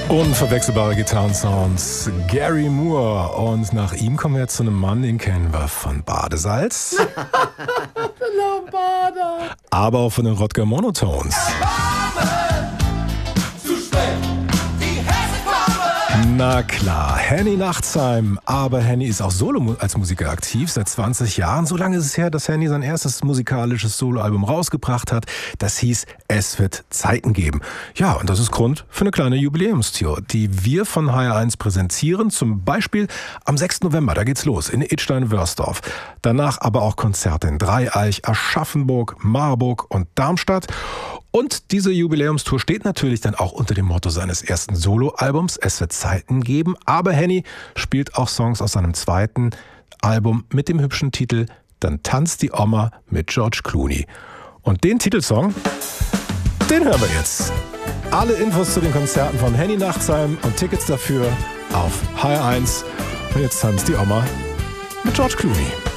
Unverwechselbare Gitarrensounds, Gary Moore. Und nach ihm kommen wir jetzt zu einem Mann, den kennen wir von Badesalz. Aber auch von den Rodger Monotones. Na klar, Henny Nachtsheim. Aber Henny ist auch solo als Musiker aktiv, seit 20 Jahren. So lange ist es her, dass Henny sein erstes musikalisches Soloalbum rausgebracht hat. Das hieß Es wird Zeiten geben. Ja, und das ist Grund für eine kleine Jubiläumstour, die wir von HR1 präsentieren. Zum Beispiel am 6. November, da geht's los, in Idstein-Wörsdorf. Danach aber auch Konzerte in Dreieich, Aschaffenburg, Marburg und Darmstadt. Und diese Jubiläumstour steht natürlich dann auch unter dem Motto seines ersten Soloalbums, Es wird Zeiten geben. Aber Henny spielt auch Songs aus seinem zweiten Album mit dem hübschen Titel Dann tanzt die Oma mit George Clooney. Und den Titelsong, den hören wir jetzt. Alle Infos zu den Konzerten von Henny Nachtsheim und Tickets dafür auf HR1. Und jetzt tanzt die Oma mit George Clooney.